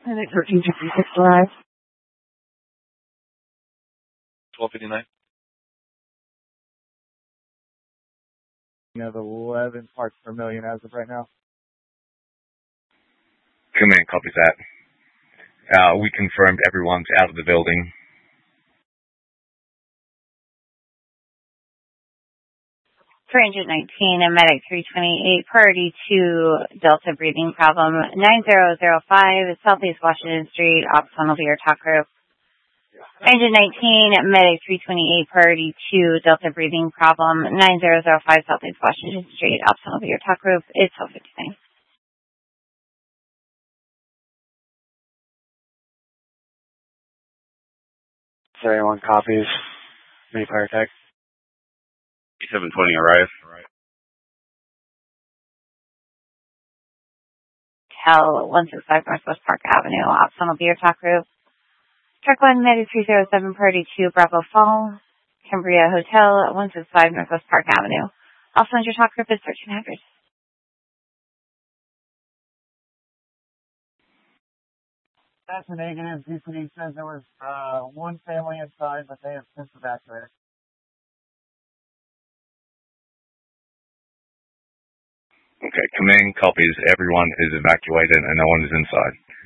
Medic 1356 arrived. 1259. You have 11 parts per million as of right now. Command copies that. We confirmed everyone's out of the building. Ranger 19 and Medic 328, priority 2, Delta breathing problem, 9005, Southeast Washington Street, Opson will be your talk group. Ranger 19, Medic 328, priority 2, Delta breathing problem, 9005, Southeast Washington Street, Opson will be your talk group. It's 1259. Anyone copies? Any fire tech? 720 arrive. Cal 165 Northwest Park Avenue, Opson will be your talk group. Truck 1, Medic 307, priority 2, Bravo Fall, Cambria Hotel, 165 Northwest Park Avenue. Also, your talk group is 1300. That's a negative. DCD says there was one family inside, but they have since evacuated. Okay, command copies. Everyone is evacuated and no one is inside.